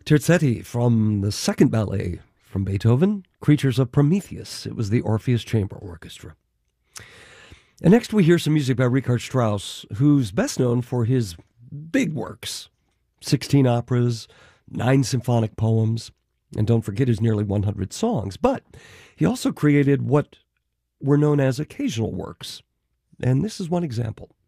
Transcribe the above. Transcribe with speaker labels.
Speaker 1: Terzetti from the second ballet from Beethoven, Creatures of Prometheus. It was the Orpheus Chamber Orchestra. And next we hear some music by Richard Strauss, who's best known for his big works, 16 operas, 9 symphonic poems, and don't forget his nearly 100 songs. But he also created what were known as occasional works, and this is one example.